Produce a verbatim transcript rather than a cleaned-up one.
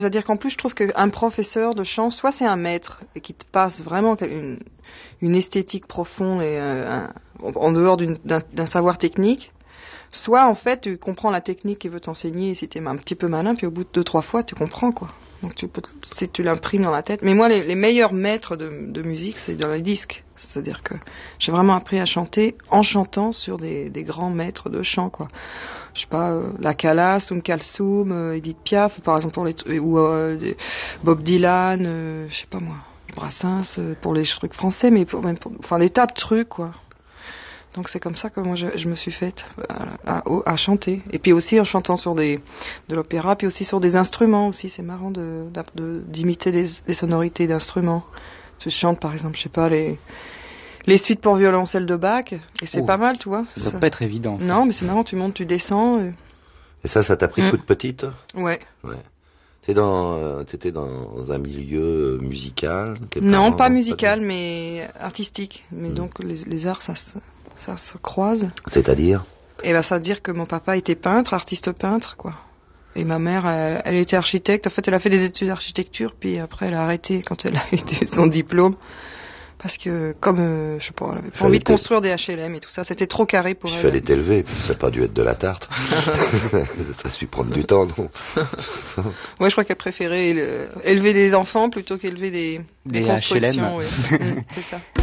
C'est-à-dire qu'en plus, je trouve qu'un professeur de chant, soit c'est un maître et qui te passe vraiment une, une esthétique profonde et un, un, en dehors d'une, d'un, d'un savoir technique, soit en fait tu comprends la technique qu'il veut t'enseigner et si t'es un petit peu malin, puis au bout de deux trois fois tu comprends quoi. Donc tu peux, si tu l'imprimes dans la tête. Mais moi, les, les meilleurs maîtres de, de musique, c'est dans les disques. C'est-à-dire que j'ai vraiment appris à chanter en chantant sur des, des grands maîtres de chant, quoi. Je sais pas, euh, La Calas, Um Kalsoum, euh, Edith Piaf, par exemple, pour les, ou euh, Bob Dylan, euh, je sais pas moi, Brassens, euh, pour les trucs français, mais pour, même pour, enfin des tas de trucs, quoi. Donc c'est comme ça que moi je, je me suis faite à, à, à chanter. Et puis aussi en chantant sur des, de l'opéra, puis aussi sur des instruments aussi. C'est marrant de, de, d'imiter des, des sonorités d'instruments. Je chante par exemple, je sais pas, les, les suites pour violoncelle de Bach. Et c'est oh, pas mal, tu vois. Ça doit ça. pas être évident. Ça. Non, mais c'est marrant, tu montes, tu descends. Et, et ça, ça t'a pris mmh. toute petite ? Ouais. Ouais. T'étais dans, euh, t'étais dans un milieu musical ? Non, parents, pas musical, pas de... mais artistique. Mais mmh. donc les, les arts, ça se... ça se croise. C'est-à-dire ? Eh ben, ça veut dire que mon papa était peintre, artiste peintre, quoi. Et ma mère, elle, elle était architecte. En fait, elle a fait des études d'architecture, puis après, elle a arrêté quand elle a eu son diplôme. Parce que, comme, euh, je sais pas, elle avait pas envie de construire des H L M et tout ça, c'était trop carré pour je elle. Il fallait t'élever, puis ça n'a pas dû être de la tarte. Ça a su prendre du temps, non ? Ouais, je crois qu'elle préférait élever des enfants plutôt qu'élever des, des, des constructions. H L M. Ouais. mmh, c'est ça.